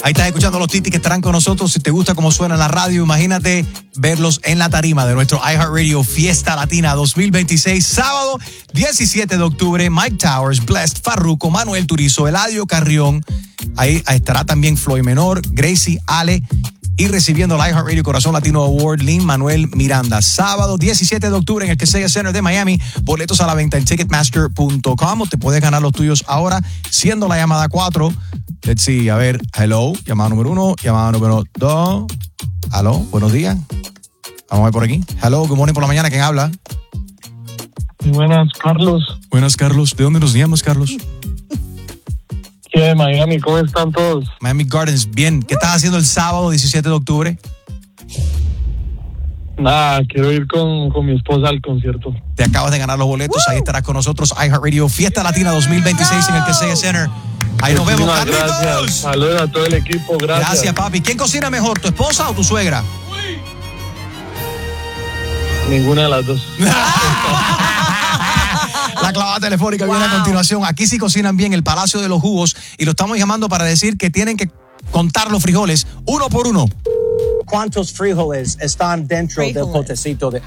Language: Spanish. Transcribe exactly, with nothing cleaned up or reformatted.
Ahí estás escuchando los Titi que estarán con nosotros. Si te gusta cómo suena la radio, imagínate verlos en la tarima de nuestro iHeartRadio Fiesta Latina dos mil veintiséis, sábado diecisiete de octubre. Mike Towers, Blessed, Farruko, Manuel Turizo, Eladio Carrión. Ahí estará también Floyd Menor, Gracie, Ale. Y recibiendo el iHeartRadio Corazón Latino Award, Lin-Manuel Miranda. Sábado diecisiete de octubre en el Kaseya Center de Miami. Boletos a la venta en ticketmaster punto com. Te puedes ganar los tuyos ahora, siendo la llamada cuatro. Let's see, a ver, hello, llamada número uno, llamada número dos. Hello, buenos días. Vamos a ver por aquí. Hello, good morning por la mañana, ¿quién habla? Buenas, Carlos. Buenas, Carlos. ¿De dónde nos llamas, Carlos? ¿Qué de Miami? ¿Cómo están todos? Miami Gardens, bien. ¿Qué estás haciendo el sábado diecisiete de octubre? Nada, quiero ir con, con mi esposa al concierto. Te acabas de ganar los boletos, ahí estarás con nosotros. iHeartRadio Fiesta Latina dos mil veintiséis en el Kaseya Center. Ahí nos vemos, Carlitos. Gracias. Saludos a todo el equipo, gracias. Gracias, papi. ¿Quién cocina mejor, tu esposa o tu suegra? Ninguna de las dos. La clavada telefónica wow. viene a continuación. Aquí sí cocinan bien, el Palacio de los Jugos, y lo estamos llamando para decir que tienen que contar los frijoles uno por uno. ¿Cuántos frijoles están dentro frijoles. del potecito de